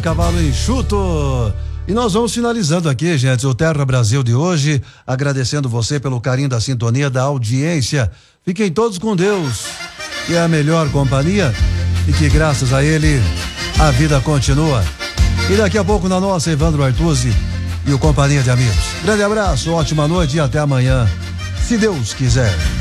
Cavalo enxuto. E nós vamos finalizando aqui, gente, o Terra Brasil de hoje, agradecendo você pelo carinho da sintonia, da audiência. Fiquem todos com Deus, que é a melhor companhia e que graças a ele a vida continua. E daqui a pouco na nossa, Evandro Artuzzi e o Companhia de Amigos. Grande abraço, ótima noite e até amanhã, se Deus quiser.